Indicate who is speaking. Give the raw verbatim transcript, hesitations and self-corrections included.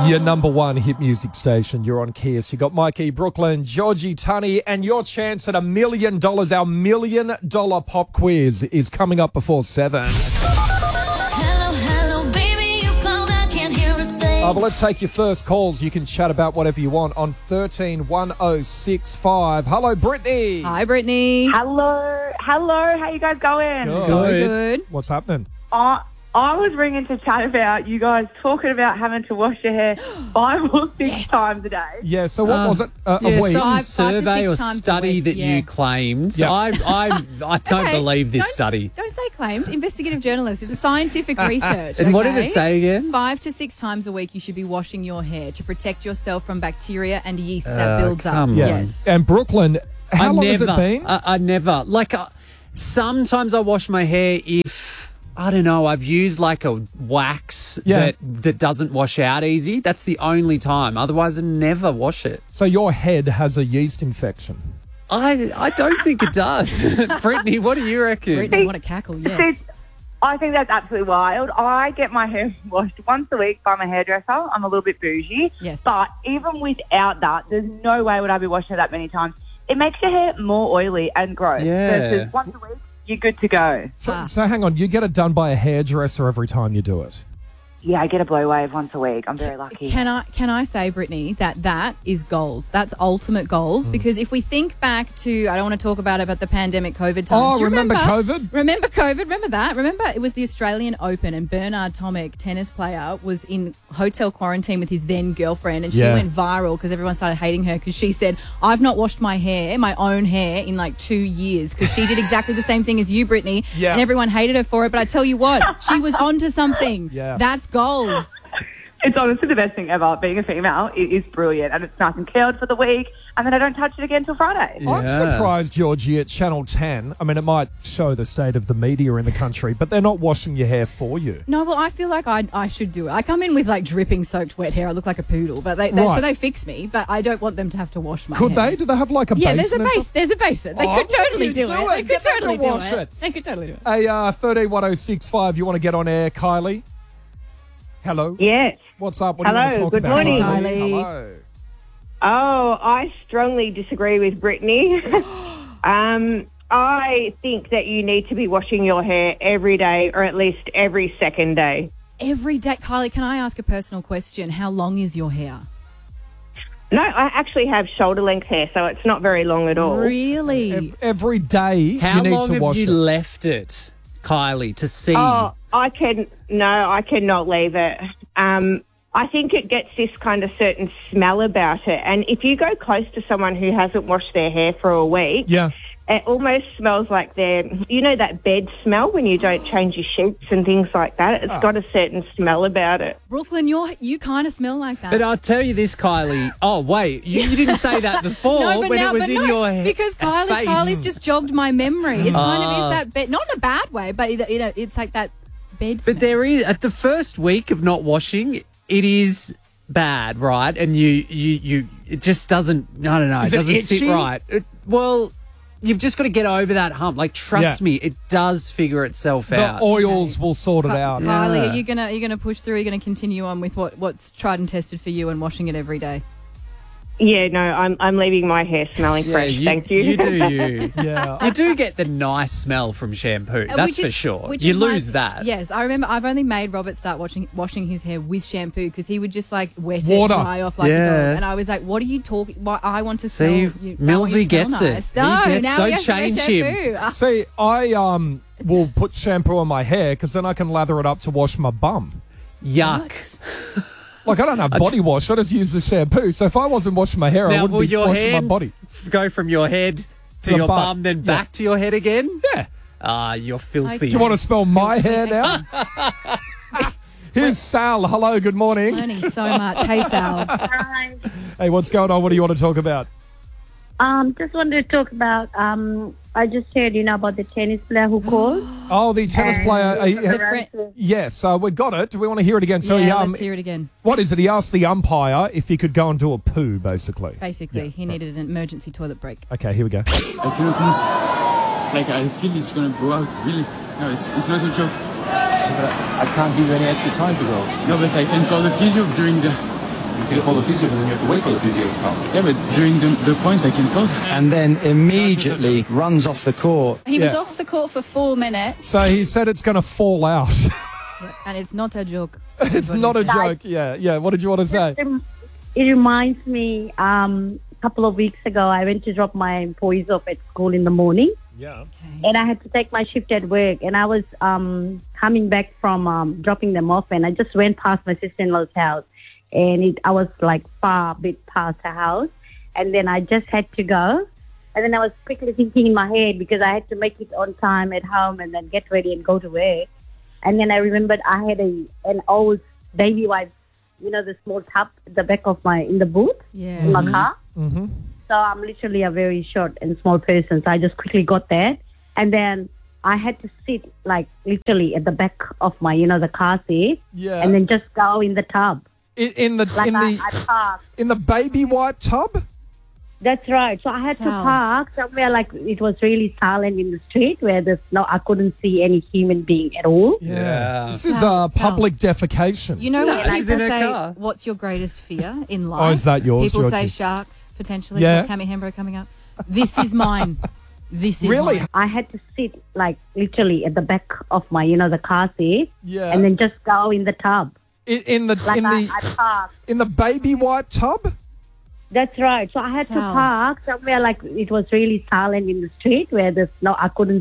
Speaker 1: Your number one hit music station. You're on Kiss. You got Mikey, Brooklyn, Georgie, Tunny, and your chance at a million dollars. Our million dollar pop quiz is coming up before seven.
Speaker 2: Hello, hello, baby, you called, I can't hear a thing.
Speaker 1: Uh, but let's take your first calls. You can chat about whatever you want on thirteen one oh six five. Hello, Brittany.
Speaker 3: Hi, Brittany.
Speaker 4: Hello, hello. How you guys going?
Speaker 1: Good.
Speaker 3: So good.
Speaker 1: What's happening?
Speaker 4: I I was ringing to chat about you guys talking about having to wash your hair five or six
Speaker 3: Yes.
Speaker 4: times a day.
Speaker 1: Yeah, so what
Speaker 5: Um,
Speaker 1: was it? Uh,
Speaker 5: Yeah,
Speaker 1: a week?
Speaker 5: some
Speaker 3: Five- five to
Speaker 5: survey
Speaker 3: six
Speaker 5: or
Speaker 3: times a
Speaker 5: study
Speaker 3: week,
Speaker 5: that
Speaker 3: yeah.
Speaker 5: you claimed.
Speaker 1: Yeah.
Speaker 5: I, I, I don't
Speaker 3: Okay,
Speaker 5: believe this
Speaker 3: don't-
Speaker 5: study.
Speaker 3: Don't say claimed. Investigative journalist. It's a scientific research.
Speaker 5: And what did
Speaker 3: okay?
Speaker 5: it say again?
Speaker 3: Five to six times a week you should be washing your hair to protect yourself from bacteria and yeast that
Speaker 5: Uh,
Speaker 3: builds up.
Speaker 5: come on.
Speaker 1: Yeah.
Speaker 3: Yes.
Speaker 1: And Brooklyn, how
Speaker 5: I
Speaker 1: long
Speaker 5: never,
Speaker 1: has it been?
Speaker 5: I, I never. Like, uh, sometimes I wash my hair if, I don't know, I've used like a wax
Speaker 1: Yeah.
Speaker 5: that, that doesn't wash out easy. That's the only time. Otherwise, I never wash it.
Speaker 1: So your head has a yeast infection.
Speaker 5: I, I don't think it does. Brittany, what do you reckon?
Speaker 3: Brittany, what a cackle, yes.
Speaker 4: See, I think that's absolutely wild. I get my hair washed once a week by my hairdresser. I'm a little bit bougie.
Speaker 3: Yes.
Speaker 4: But even without that, there's no way would I be washing it that many times. It makes your hair more oily and gross.
Speaker 5: Yeah.
Speaker 4: Versus once a week, you're good to go.
Speaker 1: So,
Speaker 3: Ah.
Speaker 1: so hang on, you get it done by a hairdresser every time you do it.
Speaker 4: Yeah, I get a blow wave once a week. I'm very lucky.
Speaker 3: Can I can I say, Brittany, that that is goals. That's ultimate goals.
Speaker 1: Mm.
Speaker 3: Because if we think back to, I don't want to talk about it, but the pandemic, COVID times.
Speaker 1: Oh,
Speaker 3: Do you
Speaker 1: remember COVID?
Speaker 3: Remember COVID? Remember that? Remember it was the Australian Open and Bernard Tomic, tennis player, was in hotel quarantine with his then girlfriend, and she
Speaker 1: Yeah.
Speaker 3: went viral because everyone started hating her because she said, "I've not washed my hair, my own hair, in like two years," because she did exactly the same thing as you, Brittany,
Speaker 1: Yeah.
Speaker 3: and everyone hated her for it. But I tell you what, she was onto something.
Speaker 1: Yeah.
Speaker 3: That's goals.
Speaker 4: It's honestly the best thing ever. Being a female, it is brilliant. And it's nice and curled for the week. And then I don't touch it again till Friday.
Speaker 1: I'm
Speaker 5: Yeah.
Speaker 1: surprised, Georgie, at Channel ten. I mean, it might show the state of the media in the country, but they're not washing your hair for you.
Speaker 3: No, well, I feel like I I should do it. I come in with like dripping, soaked, wet hair. I look like a poodle, but they, they
Speaker 1: Right.
Speaker 3: so they fix me. But I don't want them to have to wash my
Speaker 1: Could
Speaker 3: hair.
Speaker 1: they? Do they have like a
Speaker 3: Yeah,
Speaker 1: basin?
Speaker 3: there's a
Speaker 1: or
Speaker 3: base.
Speaker 1: something?
Speaker 3: There's a basin. They
Speaker 1: Oh,
Speaker 3: could totally
Speaker 1: you
Speaker 3: do,
Speaker 1: do
Speaker 3: it.
Speaker 1: it.
Speaker 3: They could
Speaker 1: Get them to
Speaker 3: totally do
Speaker 1: wash
Speaker 3: it.
Speaker 1: it.
Speaker 3: They could totally do it.
Speaker 1: Hey, uh, thirteen one oh six five, you want to get on air, Kylie? Hello?
Speaker 6: Yes.
Speaker 1: What's up? What do you want to
Speaker 6: Hello,
Speaker 1: talk
Speaker 6: good
Speaker 1: about?
Speaker 6: morning.
Speaker 3: Kylie.
Speaker 1: Hello.
Speaker 6: Oh, I strongly disagree with Brittany. um, I think that you need to be washing your hair every day or at least every second day.
Speaker 3: Every day, Kylie. Can I ask a personal question? How long is your hair?
Speaker 6: No, I actually have shoulder length hair, so it's not very long at all.
Speaker 3: Really?
Speaker 1: Ev- Every day
Speaker 5: How
Speaker 1: you need
Speaker 5: long
Speaker 1: to
Speaker 5: have
Speaker 1: wash
Speaker 5: you
Speaker 1: it.
Speaker 5: left it, Kylie, to see?
Speaker 6: Oh, I can, no, I cannot leave it. Um, I think it gets this kind of certain smell about it. And if you go close to someone who hasn't washed their hair for a week,
Speaker 1: Yeah.
Speaker 6: it almost smells like they're, you know, that bed smell when you don't change your sheets and things like that. It's got a certain smell about it.
Speaker 3: Brooklyn, you're you kind of smell like that.
Speaker 5: But I'll tell you this, Kylie. Oh, wait. You, you didn't say that before
Speaker 3: no, but
Speaker 5: when
Speaker 3: now,
Speaker 5: it was
Speaker 3: but
Speaker 5: in
Speaker 3: no,
Speaker 5: your he-
Speaker 3: because Kylie's,
Speaker 5: face.
Speaker 3: Kylie's just jogged my memory. It's kind of
Speaker 5: Ah.
Speaker 3: is that bed, not in a bad way, but it, it, it's like that bed. smell.
Speaker 5: But there is, at the first week of not washing, it is bad, right? And you, you, you, it just doesn't, I don't know,
Speaker 1: Is
Speaker 5: it
Speaker 1: it
Speaker 5: doesn't sit
Speaker 1: itchy?
Speaker 5: right. It, well, you've just got to get over that hump. Like, trust
Speaker 1: Yeah.
Speaker 5: me, it does figure itself
Speaker 1: The
Speaker 5: out.
Speaker 1: oils will sort it out.
Speaker 3: Kylie,
Speaker 5: Yeah.
Speaker 3: are you gonna are you gonna push through? Are you gonna continue on with what, what's tried and tested for you and washing it every day?
Speaker 6: Yeah, no, I'm I'm leaving my hair smelling
Speaker 5: Yeah,
Speaker 6: fresh. Thank you.
Speaker 5: You do you.
Speaker 1: Yeah.
Speaker 5: You do get the nice smell from shampoo.
Speaker 3: Uh,
Speaker 5: That's
Speaker 3: which
Speaker 5: for
Speaker 3: is-
Speaker 5: sure.
Speaker 3: which
Speaker 5: You
Speaker 3: is my-
Speaker 5: lose that.
Speaker 3: Yes, I remember. I've only made Robert start washing washing his hair with shampoo because he would just like wet
Speaker 1: Water.
Speaker 3: it, dry off like a
Speaker 5: Yeah.
Speaker 3: dog. And I was like, "What are you talking? Why I want to smell."
Speaker 5: See,
Speaker 3: you, now
Speaker 5: Millsy
Speaker 3: you smell
Speaker 5: gets it.
Speaker 3: nice.
Speaker 5: He
Speaker 3: No,
Speaker 5: gets-
Speaker 3: now
Speaker 5: don't
Speaker 3: he has to wear
Speaker 5: change him.
Speaker 3: shampoo. Ah,
Speaker 1: See, I um will put shampoo on my hair because then I can lather it up to wash my bum.
Speaker 5: Yuck.
Speaker 1: Like, I don't have body wash. I just use the shampoo. So if I wasn't washing my hair, I
Speaker 5: Now,
Speaker 1: wouldn't
Speaker 5: will
Speaker 1: be
Speaker 5: your
Speaker 1: washing
Speaker 5: hand
Speaker 1: my body.
Speaker 5: f- go from your head to
Speaker 1: the
Speaker 5: your
Speaker 1: butt.
Speaker 5: bum, then
Speaker 1: Yeah.
Speaker 5: back to your head again?
Speaker 1: Yeah.
Speaker 5: Ah, you're filthy.
Speaker 3: Okay.
Speaker 1: Do you want to smell my hair now? Here's Sal. Hello, good morning.
Speaker 3: learning so much. Hey, Sal.
Speaker 7: Hi.
Speaker 1: Hey, what's going on? What do you want to talk about?
Speaker 7: Um, just wanted to talk about. Um, I just heard, you know, about the tennis player who called.
Speaker 1: Oh, the tennis
Speaker 7: And
Speaker 1: player. uh,
Speaker 3: The
Speaker 1: he-
Speaker 3: fri-
Speaker 1: yes, uh, we got it. Do we want to hear it again? So,
Speaker 3: yeah,
Speaker 1: he, um,
Speaker 3: let's hear it again.
Speaker 1: what is it? He asked the umpire if he could go and do a poo, basically.
Speaker 3: Basically,
Speaker 1: Yeah,
Speaker 3: he needed an emergency toilet break.
Speaker 1: Okay, here we go.
Speaker 8: I cannot move. Like, I feel it's going to go out, really. No, it's, it's not a joke.
Speaker 9: But I can't give you any extra time to go.
Speaker 8: No, but I can call the physio during the
Speaker 9: You can call the physio, but then you have to wait for the physio to come.
Speaker 8: Yeah, but during the, the point I can talk.
Speaker 10: And then immediately runs off the court.
Speaker 11: He was
Speaker 1: Yeah.
Speaker 11: off the court for four minutes.
Speaker 1: So he said it's going to fall out.
Speaker 3: And it's not a joke.
Speaker 1: It's not a joke. Yeah, yeah. What did you want to say?
Speaker 7: It reminds me, um, a couple of weeks ago, I went to drop my boys off at school in the morning.
Speaker 1: Yeah.
Speaker 7: And I had to take my shift at work. And I was um, coming back from um, dropping them off. And I just went past my sister-in-law's house. And it, I was like far a bit past her house. And then I just had to go. And then I was quickly thinking in my head because I had to make it on time at home and then get ready and go to work. And then I remembered I had a an old baby wipe, you know, the small tub at the back of my, in the boot
Speaker 3: Yeah.
Speaker 7: in my car.
Speaker 1: Mm-hmm.
Speaker 7: So I'm literally a very short and small person. So I just quickly got that. And then I had to sit like literally at the back of my, you know, the car seat.
Speaker 1: Yeah.
Speaker 7: And then just go in the tub.
Speaker 1: In, in the
Speaker 7: Like
Speaker 1: in
Speaker 7: I,
Speaker 1: the
Speaker 7: I parked.
Speaker 1: in the baby white tub.
Speaker 7: That's right. So I had to
Speaker 3: Sal.
Speaker 7: park somewhere like it was really silent in the street where there's no, I couldn't see any human being at all.
Speaker 5: Yeah.
Speaker 1: This is
Speaker 3: Sal,
Speaker 1: uh,
Speaker 3: Sal.
Speaker 1: public defecation.
Speaker 3: You know
Speaker 5: No,
Speaker 3: when
Speaker 5: she's
Speaker 3: people
Speaker 5: in her
Speaker 3: say,
Speaker 5: car.
Speaker 3: what's your greatest fear in life?
Speaker 1: Oh, is that yours,
Speaker 3: People
Speaker 1: Georgie?
Speaker 3: say sharks, potentially.
Speaker 1: Yeah.
Speaker 3: With Tammy Hembrow coming up. This is mine. This is
Speaker 1: Really?
Speaker 3: mine.
Speaker 7: I had to sit like literally at the back of my, you know, the car seat.
Speaker 1: Yeah.
Speaker 7: And then just go in the tub.
Speaker 1: In, in the
Speaker 7: Like
Speaker 1: in
Speaker 7: I,
Speaker 1: the
Speaker 7: I parked.
Speaker 1: in the baby white tub.
Speaker 7: That's right. So I had to
Speaker 3: Sal.
Speaker 7: park somewhere like it was really silent in the street where there's no, I couldn't